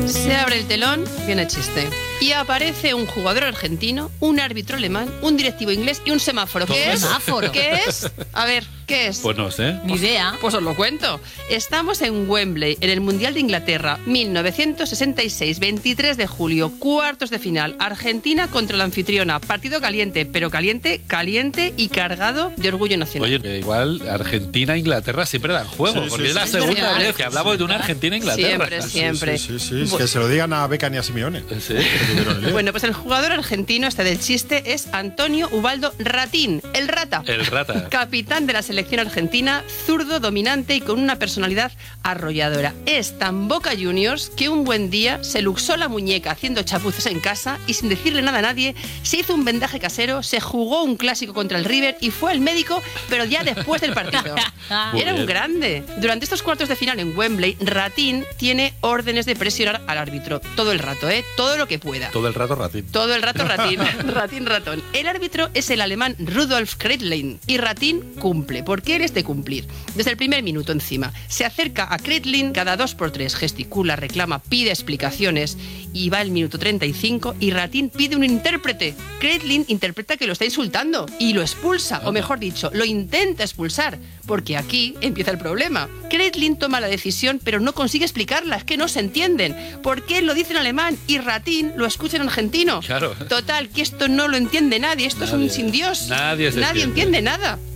Se abre el telón, viene el chiste. Y aparece un jugador argentino, un árbitro alemán, un directivo inglés y un semáforo. ¿Qué es? ¿Semáforo? ¿Qué es? A ver, ¿qué es? Pues no sé. Ni idea. Pues os lo cuento. Estamos en Wembley, en el Mundial de Inglaterra, 1966, 23 de julio, cuartos de final. Argentina contra la anfitriona. Partido caliente, pero caliente, caliente y cargado de orgullo nacional. Oye, igual Argentina e Inglaterra siempre dan juego, porque es la segunda verdad. vez que hablamos de una Argentina e Inglaterra. Siempre. Sí. Es que se lo digan a Beckham y a Simeone. Sí. Bueno, pues el jugador argentino del chiste es Antonio Ubaldo Ratín, el Rata. El Rata. Capitán de la selección argentina, zurdo, dominante y con una personalidad arrolladora. Es tan Boca Juniors que un buen día se luxó la muñeca haciendo chapuzas en casa y sin decirle nada a nadie, se hizo un vendaje casero, se jugó un clásico contra el River y fue al médico, pero ya después del partido. Era un grande. Durante estos cuartos de final en Wembley, Ratín tiene órdenes de presionar al árbitro todo el rato, todo lo que pueda. Todo el rato Ratín. Todo el rato Ratín. Ratín ratón. El árbitro es el alemán Rudolf Kreitlein y Ratín cumple, porque él es de cumplir. Desde el primer minuto encima. Se acerca a Kreitlein cada 2x3, gesticula, reclama, pide explicaciones y va el minuto 35 y Ratín pide un intérprete. Kreitlein interpreta que lo está insultando y lo expulsa, o mejor dicho, lo intenta expulsar, porque aquí empieza el problema. Kreitlein toma la decisión pero no consigue explicarla, es que no se entienden. ¿Por qué él lo dice en alemán y Ratín lo escucha en argentino? Claro. Total, que esto no lo entiende nadie, esto es un sin Dios. Nadie entiende nada.